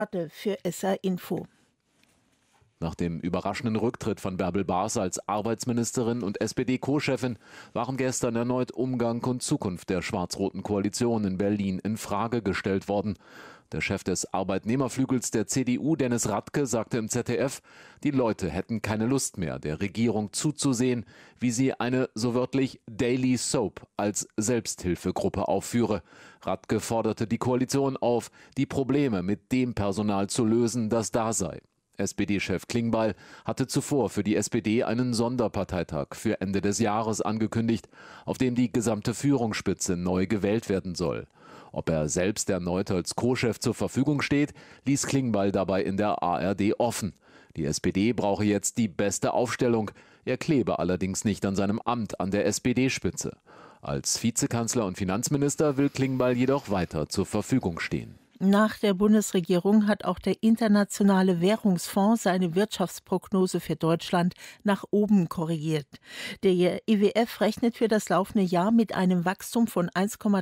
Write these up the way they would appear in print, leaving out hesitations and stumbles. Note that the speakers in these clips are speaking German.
für SR Info. Nach dem überraschenden Rücktritt von Bärbel Baas als Arbeitsministerin und SPD-Co-Chefin waren gestern erneut Umgang und Zukunft der schwarz-roten Koalition in Berlin in Frage gestellt worden. Der Chef des Arbeitnehmerflügels der CDU, Dennis Radke, sagte im ZDF, die Leute hätten keine Lust mehr, der Regierung zuzusehen, wie sie eine, so wörtlich, Daily Soap als Selbsthilfegruppe aufführe. Radke forderte die Koalition auf, die Probleme mit dem Personal zu lösen, das da sei. SPD-Chef Klingbeil hatte zuvor für die SPD einen Sonderparteitag für Ende des Jahres angekündigt, auf dem die gesamte Führungsspitze neu gewählt werden soll. Ob er selbst erneut als Co-Chef zur Verfügung steht, ließ Klingbeil dabei in der ARD offen. Die SPD brauche jetzt die beste Aufstellung. Er klebe allerdings nicht an seinem Amt an der SPD-Spitze. Als Vizekanzler und Finanzminister will Klingbeil jedoch weiter zur Verfügung stehen. Nach der Bundesregierung hat auch der Internationale Währungsfonds seine Wirtschaftsprognose für Deutschland nach oben korrigiert. Der IWF rechnet für das laufende Jahr mit einem Wachstum von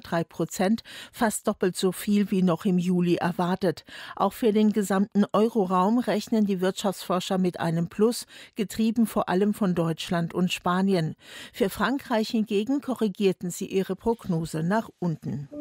1,3%, fast doppelt so viel wie noch im Juli erwartet. Auch für den gesamten Euroraum rechnen die Wirtschaftsforscher mit einem Plus, getrieben vor allem von Deutschland und Spanien. Für Frankreich hingegen korrigierten sie ihre Prognose nach unten.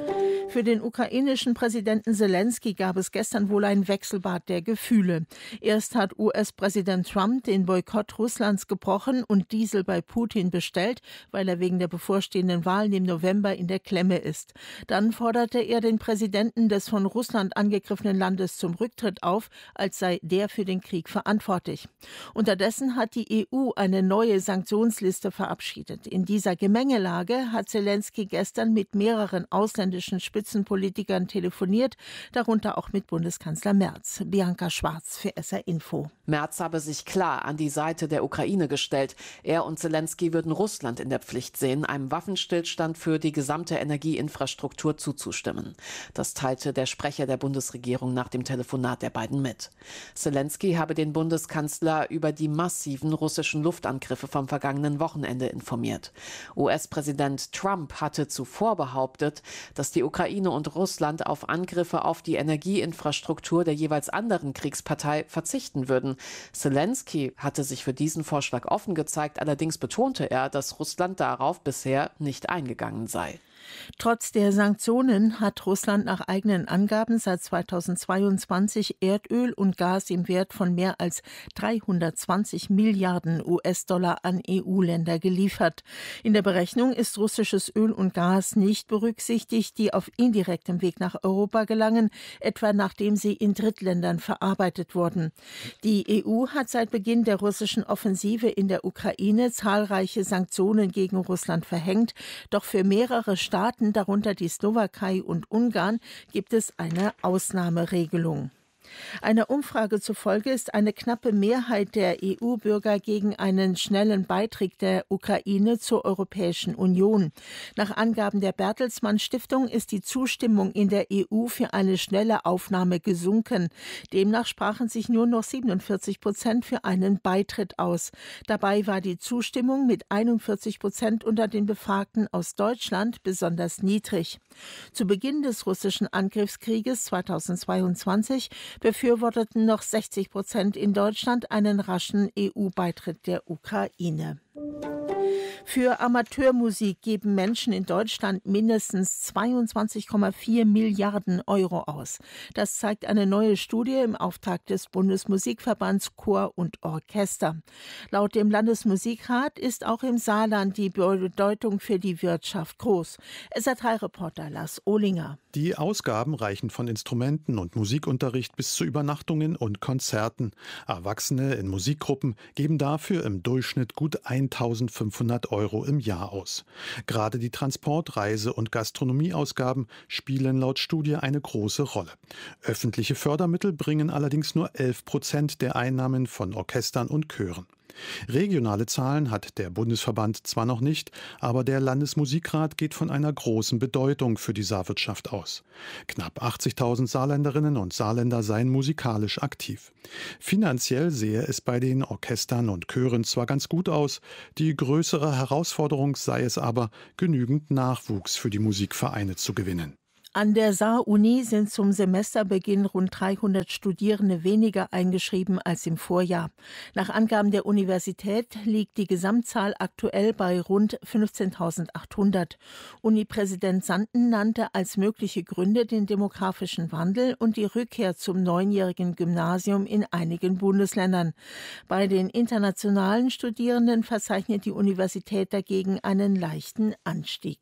Für den ukrainischen Präsidenten Selenskyj gab es gestern wohl ein Wechselbad der Gefühle. Erst hat US-Präsident Trump den Boykott Russlands gebrochen und Diesel bei Putin bestellt, weil er wegen der bevorstehenden Wahlen im November in der Klemme ist. Dann forderte er den Präsidenten des von Russland angegriffenen Landes zum Rücktritt auf, als sei der für den Krieg verantwortlich. Unterdessen hat die EU eine neue Sanktionsliste verabschiedet. In dieser Gemengelage hat Selenskyj gestern mit mehreren ausländischen Spitzenpolitikern telefoniert, darunter auch mit Bundeskanzler Merz. Bianca Schwarz für SR Info. Merz habe sich klar an die Seite der Ukraine gestellt. Er und Selenskyj würden Russland in der Pflicht sehen, einem Waffenstillstand für die gesamte Energieinfrastruktur zuzustimmen. Das teilte der Sprecher der Bundesregierung nach dem Telefonat der beiden mit. Selenskyj habe den Bundeskanzler über die massiven russischen Luftangriffe vom vergangenen Wochenende informiert. US-Präsident Trump hatte zuvor behauptet, dass die Ukraine und Russland auf Angriffe auf die Energieinfrastruktur der jeweils anderen Kriegspartei verzichten würden. Selenskyj hatte sich für diesen Vorschlag offen gezeigt, allerdings betonte er, dass Russland darauf bisher nicht eingegangen sei. Trotz der Sanktionen hat Russland nach eigenen Angaben seit 2022 Erdöl und Gas im Wert von mehr als 320 Milliarden US-Dollar an EU-Länder geliefert. In der Berechnung ist russisches Öl und Gas nicht berücksichtigt, die auf indirektem Weg nach Europa gelangen, etwa nachdem sie in Drittländern verarbeitet wurden. Die EU hat seit Beginn der russischen Offensive in der Ukraine zahlreiche Sanktionen gegen Russland verhängt, doch für mehrere Staaten, darunter die Slowakei und Ungarn, gibt es eine Ausnahmeregelung. Einer Umfrage zufolge ist eine knappe Mehrheit der EU-Bürger gegen einen schnellen Beitritt der Ukraine zur Europäischen Union. Nach Angaben der Bertelsmann Stiftung ist die Zustimmung in der EU für eine schnelle Aufnahme gesunken. Demnach sprachen sich nur noch 47% für einen Beitritt aus. Dabei war die Zustimmung mit 41% unter den Befragten aus Deutschland besonders niedrig. Zu Beginn des russischen Angriffskrieges 2022 befürworteten noch 60% in Deutschland einen raschen EU-Beitritt der Ukraine. Für Amateurmusik geben Menschen in Deutschland mindestens 22,4 Milliarden Euro aus. Das zeigt eine neue Studie im Auftrag des Bundesmusikverbands Chor und Orchester. Laut dem Landesmusikrat ist auch im Saarland die Bedeutung für die Wirtschaft groß. SR3-Reporter Lars Ohlinger. Die Ausgaben reichen von Instrumenten und Musikunterricht bis zu Übernachtungen und Konzerten. Erwachsene in Musikgruppen geben dafür im Durchschnitt gut 1.500 Euro im Jahr aus. Gerade die Transport-, Reise- und Gastronomieausgaben spielen laut Studie eine große Rolle. Öffentliche Fördermittel bringen allerdings nur 11% der Einnahmen von Orchestern und Chören. Regionale Zahlen hat der Bundesverband zwar noch nicht, aber der Landesmusikrat geht von einer großen Bedeutung für die Saarwirtschaft aus. Knapp 80.000 Saarländerinnen und Saarländer seien musikalisch aktiv. Finanziell sehe es bei den Orchestern und Chören zwar ganz gut aus, die größere Herausforderung sei es aber, genügend Nachwuchs für die Musikvereine zu gewinnen. An der Saar-Uni sind zum Semesterbeginn rund 300 Studierende weniger eingeschrieben als im Vorjahr. Nach Angaben der Universität liegt die Gesamtzahl aktuell bei rund 15.800. Uni-Präsident Sanden nannte als mögliche Gründe den demografischen Wandel und die Rückkehr zum 9-jährigen Gymnasium in einigen Bundesländern. Bei den internationalen Studierenden verzeichnet die Universität dagegen einen leichten Anstieg.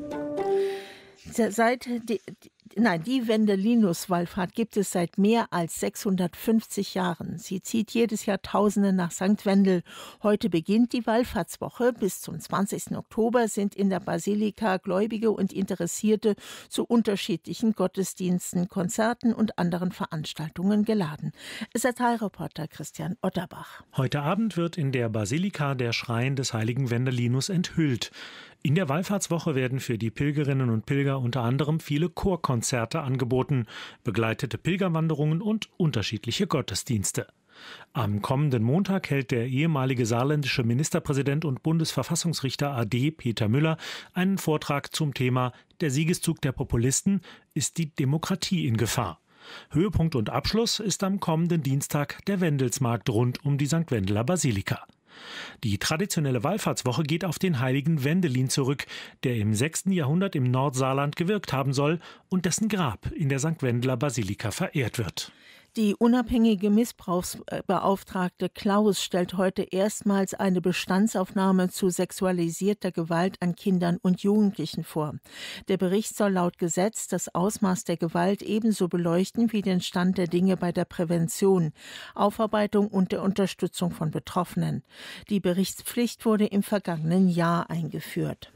Die Wendelinus-Wallfahrt gibt es seit mehr als 650 Jahren. Sie zieht jedes Jahr Tausende nach St. Wendel. Heute beginnt die Wallfahrtswoche. Bis zum 20. Oktober sind in der Basilika Gläubige und Interessierte zu unterschiedlichen Gottesdiensten, Konzerten und anderen Veranstaltungen geladen. SR3-Reporter Christian Otterbach. Heute Abend wird in der Basilika der Schrein des heiligen Wendelinus enthüllt. In der Wallfahrtswoche werden für die Pilgerinnen und Pilger unter anderem viele Chorkonzerte angeboten, begleitete Pilgerwanderungen und unterschiedliche Gottesdienste. Am kommenden Montag hält der ehemalige saarländische Ministerpräsident und Bundesverfassungsrichter AD Peter Müller einen Vortrag zum Thema »Der Siegeszug der Populisten – ist die Demokratie in Gefahr?« Höhepunkt und Abschluss ist am kommenden Dienstag der Wendelsmarkt rund um die St. Wendeler Basilika. Die traditionelle Wallfahrtswoche geht auf den heiligen Wendelin zurück, der im 6. Jahrhundert im Nordsaarland gewirkt haben soll und dessen Grab in der St. Wendeler Basilika verehrt wird. Die unabhängige Missbrauchsbeauftragte Klaus stellt heute erstmals eine Bestandsaufnahme zu sexualisierter Gewalt an Kindern und Jugendlichen vor. Der Bericht soll laut Gesetz das Ausmaß der Gewalt ebenso beleuchten wie den Stand der Dinge bei der Prävention, Aufarbeitung und der Unterstützung von Betroffenen. Die Berichtspflicht wurde im vergangenen Jahr eingeführt.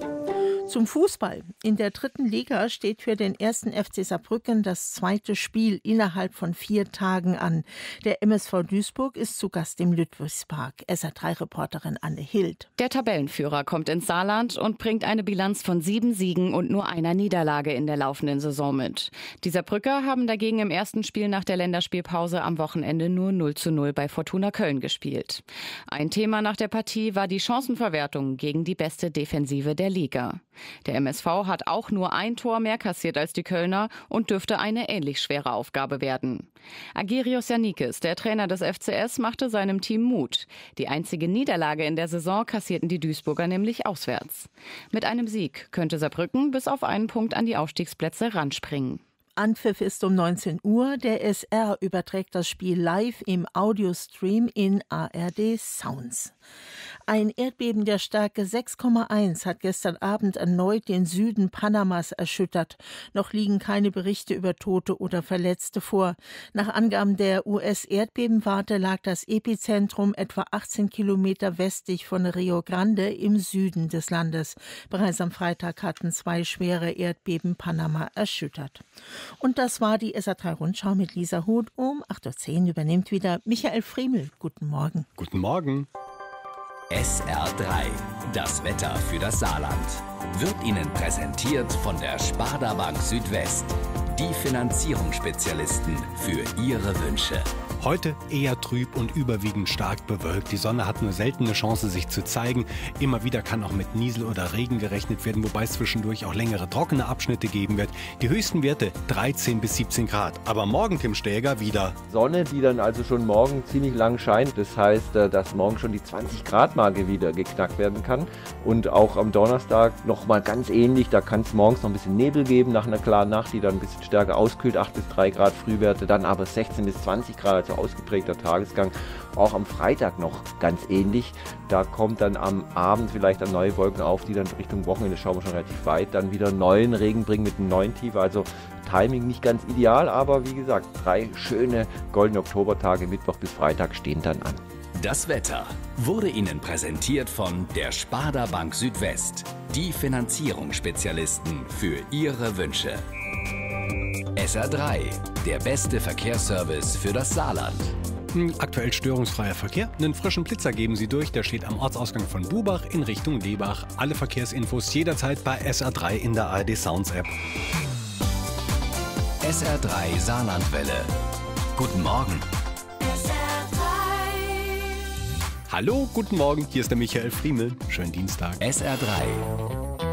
Zum Fußball. In der 3. Liga steht für den 1. FC Saarbrücken das 2. Spiel innerhalb von 4 Tagen an. Der MSV Duisburg ist zu Gast im Ludwigspark. SR3-Reporterin Anne Hild. Der Tabellenführer kommt ins Saarland und bringt eine Bilanz von 7 Siegen und nur einer Niederlage in der laufenden Saison mit. Die Saarbrücker haben dagegen im ersten Spiel nach der Länderspielpause am Wochenende nur 0:0 bei Fortuna Köln gespielt. Ein Thema nach der Partie war die Chancenverwertung gegen die beste Defensive der Liga. Der MSV hat auch nur ein Tor mehr kassiert als die Kölner und dürfte eine ähnlich schwere Aufgabe werden. Agirios Yannikis, der Trainer des FCS, machte seinem Team Mut. Die einzige Niederlage in der Saison kassierten die Duisburger nämlich auswärts. Mit einem Sieg könnte Saarbrücken bis auf einen Punkt an die Aufstiegsplätze ranspringen. Anpfiff ist um 19 Uhr. Der SR überträgt das Spiel live im Audiostream in ARD Sounds. Ein Erdbeben der Stärke 6,1 hat gestern Abend erneut den Süden Panamas erschüttert. Noch liegen keine Berichte über Tote oder Verletzte vor. Nach Angaben der US-Erdbebenwarte lag das Epizentrum etwa 18 Kilometer westlich von Rio Grande im Süden des Landes. Bereits am Freitag hatten 2 schwere Erdbeben Panama erschüttert. Und das war die SR3-Rundschau mit Lisa Huth. Um 8:10 Uhr übernimmt wieder Michael Friemel. Guten Morgen. Guten Morgen. SR3, das Wetter für das Saarland, wird Ihnen präsentiert von der Sparda Bank Südwest. Die Finanzierungsspezialisten für Ihre Wünsche. Heute eher trüb und überwiegend stark bewölkt. Die Sonne hat nur selten eine Chance, sich zu zeigen. Immer wieder kann auch mit Niesel oder Regen gerechnet werden, wobei es zwischendurch auch längere trockene Abschnitte geben wird. Die höchsten Werte 13 bis 17 Grad. Aber morgen, Tim Stäger, wieder Sonne, die dann also schon morgen ziemlich lang scheint. Das heißt, dass morgen schon die 20-Grad-Marke wieder geknackt werden kann. Und auch am Donnerstag nochmal ganz ähnlich. Da kann es morgens noch ein bisschen Nebel geben nach einer klaren Nacht, die dann ein bisschen stärker auskühlt. 8 bis 3 Grad Frühwerte, dann aber 16 bis 20 Grad, also ausgeprägter Tagesgang. Auch am Freitag noch ganz ähnlich. Da kommt dann am Abend vielleicht dann neue Wolken auf, die dann Richtung Wochenende, schauen wir schon relativ weit, dann wieder neuen Regen bringen mit einem neuen Tief. Also Timing nicht ganz ideal, aber wie gesagt, 3 schöne goldene Oktobertage, Mittwoch bis Freitag stehen dann an. Das Wetter wurde Ihnen präsentiert von der Sparda Bank Südwest. Die Finanzierungsspezialisten für Ihre Wünsche. SR3, der beste Verkehrsservice für das Saarland. Aktuell störungsfreier Verkehr. Einen frischen Blitzer geben Sie durch. Der steht am Ortsausgang von Bubach in Richtung Lebach. Alle Verkehrsinfos jederzeit bei SR3 in der ARD Sounds App. SR3 Saarlandwelle. Guten Morgen. Hallo, guten Morgen. Hier ist der Michael Friemel. Schönen Dienstag. SR3.